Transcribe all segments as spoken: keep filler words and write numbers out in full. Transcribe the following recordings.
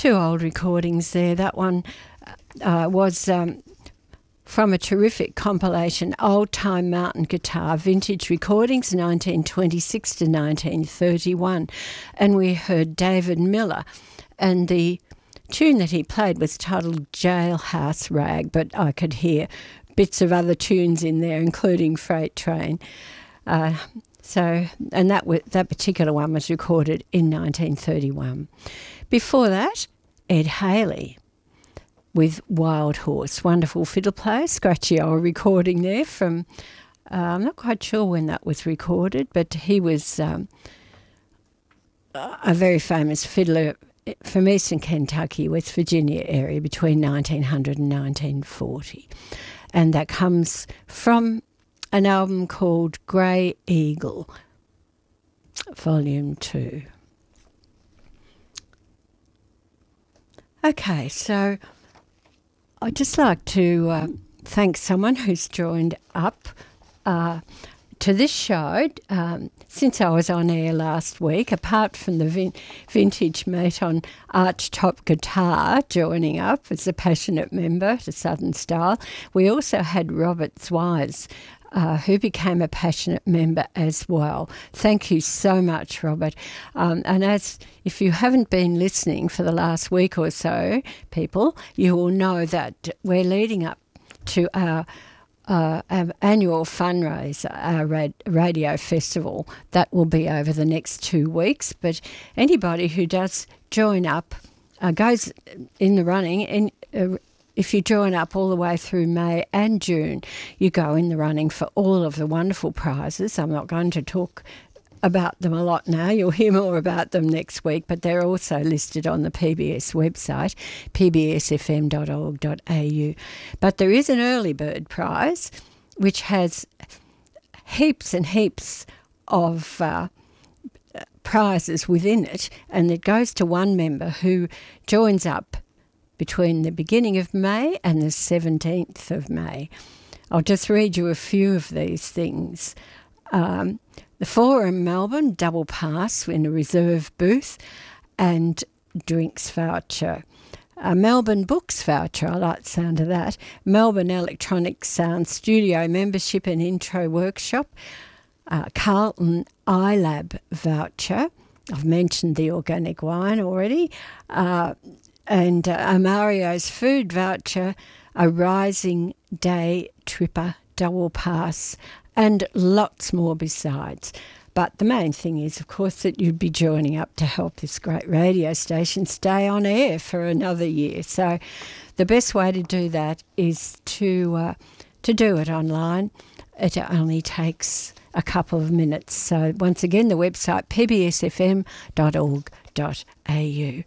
two old recordings there. That one uh, was um, from a terrific compilation, Old Time Mountain Guitar Vintage Recordings, nineteen twenty-six to nineteen thirty-one. And we heard David Miller, and the tune that he played was titled Jailhouse Rag, but I could hear bits of other tunes in there, including Freight Train. Uh, so, and that w- that particular one was recorded in nineteen thirty-one. Before that, Ed Haley with Wild Horse, wonderful fiddle player, scratchy old recording there from, uh, I'm not quite sure when that was recorded, but he was um, a very famous fiddler from eastern Kentucky, West Virginia area between nineteen hundred and nineteen forty. And that comes from an album called Grey Eagle, Volume two. Okay, so I'd just like to uh, thank someone who's joined up uh, to this show um, since I was on air last week. Apart from the vin- vintage mate on archtop guitar joining up as a passionate member to Southern Style, we also had Robert Zwires, uh, who became a passionate member as well. Thank you so much, Robert. Um, and as if you haven't been listening for the last week or so, people, you will know that we're leading up to our Uh, our annual fundraiser, our rad- radio festival. That will be over the next two weeks. But anybody who does join up uh, goes in the running. And uh, if you join up all the way through May and June, you go in the running for all of the wonderful prizes. I'm not going to talk about them a lot now. You'll hear more about them next week, but they're also listed on the P B S website, p b s f m dot org dot a u. But there is an early bird prize which has heaps and heaps of uh, prizes within it, and it goes to one member who joins up between the beginning of May and the seventeenth of May. I'll just read you a few of these things. Um, The Forum Melbourne double pass in a reserve booth and drinks voucher. A Melbourne Books voucher, I like the sound of that. Melbourne Electronic Sound Studio membership and intro workshop. Uh, Carlton iLab voucher. I've mentioned the organic wine already. Uh, and uh, a Mario's food voucher. A Rising Day Tripper double pass, and lots more besides. But the main thing is, of course, that you'd be joining up to help this great radio station stay on air for another year. So the best way to do that is to uh, to do it online. It only takes a couple of minutes. So once again, the website, p b s f m dot org dot a u.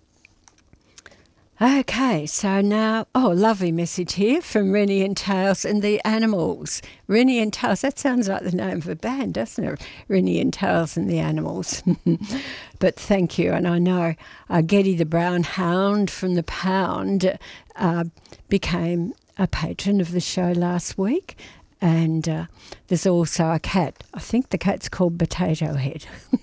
Okay, so now, oh, lovely message here from Rennie and Tails and the Animals. Rennie and Tails, that sounds like the name of a band, doesn't it? Rennie and Tails and the Animals. But thank you, and I know uh, Geddy the Brown Hound from the Pound uh, became a patron of the show last week, and uh, there's also a cat. I think the cat's called Potato Head.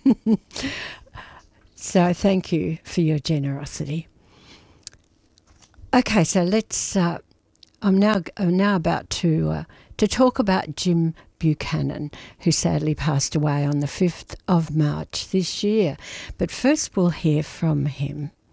So thank you for your generosity. Okay, so let's. Uh, I'm now. I'm now about to uh, to talk about Jim Buchanan, who sadly passed away on the fifth of March this year. But first, we'll hear from him.